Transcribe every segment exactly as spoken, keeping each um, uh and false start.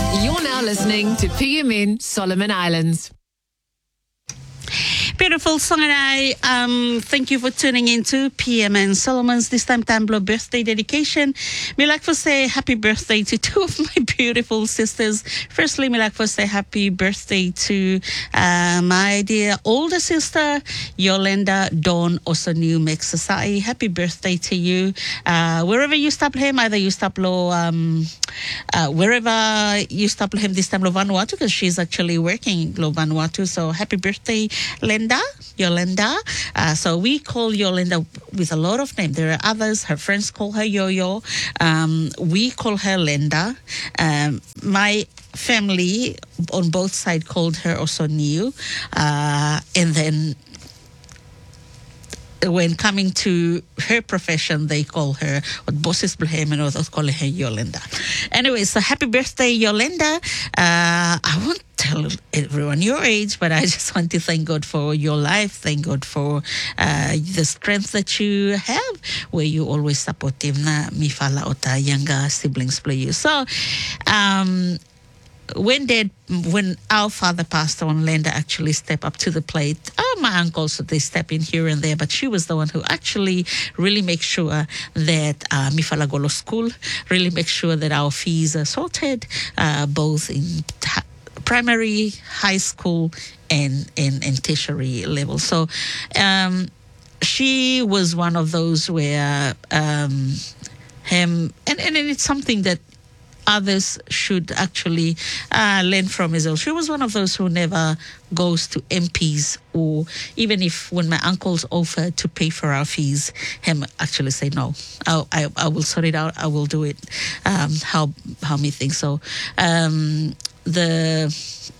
You're now listening to P M N Solomon Islands. Beautiful song, and I um, thank you for tuning in to P M N Solomon's this time Tamblo birthday dedication. Me like to say happy birthday to two of my beautiful sisters. Firstly, me like to say happy birthday to uh, my dear older sister, Yolanda Dawn Osonu Mexasai. Happy birthday to you. Uh, wherever you stop him, either you stop lo, um, uh, wherever you stop him this time lo Vanuatu, because she's actually working lo Vanuatu. So happy birthday, Linda. Yolanda. Uh, so we call Yolanda with a lot of names. There are others. Her friends call her Yo-Yo. Um, we call her Linda. Um, my family on both sides called her Osoniu. Uh, and then when coming to her profession, they call her, what bosses blame and others call her Yolanda. Anyway, so happy birthday, Yolanda. Uh, I won't tell everyone your age, but I just want to thank God for your life. Thank God for uh, the strength that you have, where you always supportive na mifala ota younger siblings play you. So, um, when dad, when our father passed on, Linda actually stepped up to the plate. Oh, my uncles, they step in here and there, but she was the one who actually really makes sure that uh, Mifala Golo School really makes sure that our fees are sorted, uh, both in t- primary, high school, and, and, and tertiary level. So um, she was one of those where um, him, and, and it's something that others should actually uh, learn from as well. She was one of those who never goes to M Ps, or even if when my uncles offer to pay for our fees, him actually say no. I I, I will sort it out. I will do it. Um, how how me think so. Um, the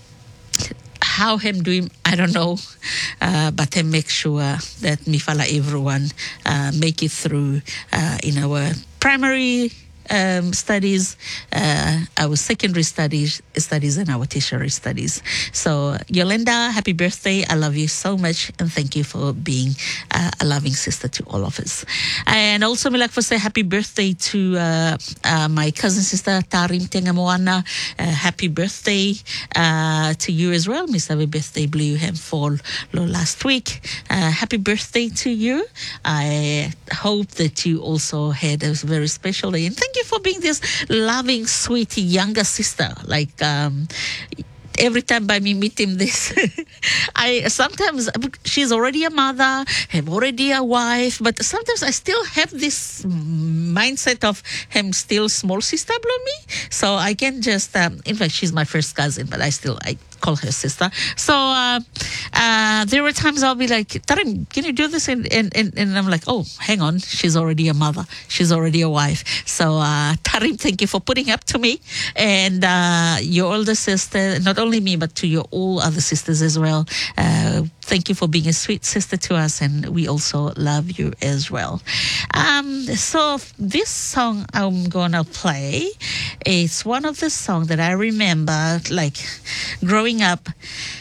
how him do him, I don't know, uh, but him make sure that me fala everyone uh, make it through uh, in our primary Um, studies, uh, our secondary studies, studies, and our tertiary studies. So, Yolanda, happy birthday! I love you so much, and thank you for being uh, a loving sister to all of us. And also, me like to say happy birthday to uh, uh, my cousin sister Tarim Tengamoana. Uh, happy birthday uh, to you as well, Miss Happy birthday, blew him for last week. Uh, happy birthday to you! I hope that you also had a very special day, and thank you for being this loving, sweet younger sister. Like um, every time by me meet him, this I sometimes she's already a mother, I'm already a wife, but sometimes I still have this mindset of him still small sister below me. So I can just um, in fact she's my first cousin, but I still I call her sister. So uh, uh, there were times I'll be like, Tarim, can you do this? And, and, and, and I'm like, oh, hang on, she's already a mother. She's already a wife. So uh, Tarim, thank you for putting up to me. And uh, your older sister, not only me, but to your all other sisters as well. Uh, thank you for being a sweet sister to us, and we also love you as well. Um, so this song I'm going to play, it's one of the songs that I remember, like, growing up,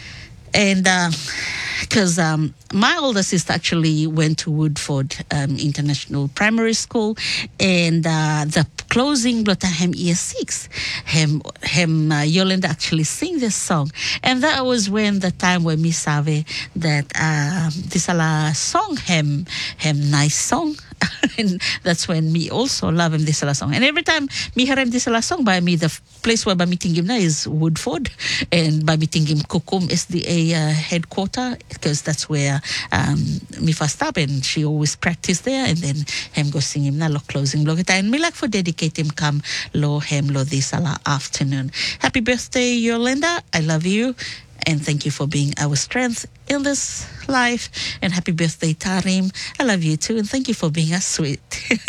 and because uh, um, my older sister actually went to Woodford um, International Primary School, and uh, the closing Blotahem year six, him, him uh, Yolanda actually sing this song, and that was when the time when me save that uh, this ala song him him nice song. And that's when me also love him this song. And every time me hear him this song, by me the place where by meeting him now is Woodford, and by meeting him Kukum S D A uh, headquarter, because that's where um, me first stop, and she always practice there, and then him go sing him na lo closing blog and me like for dedicate him come lo him lo this afternoon. Happy birthday, Yolanda. I love you. And thank you for being our strength in this life. And happy birthday, Tarim. I love you too. And thank you for being a sweet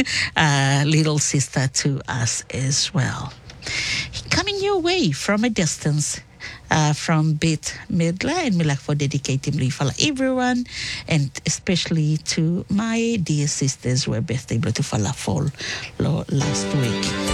uh, little sister to us as well. Coming your way from a distance, uh, from Beth Midler, and me like for dedicating me for everyone, and especially to my dear sisters who were birthday to fall last week.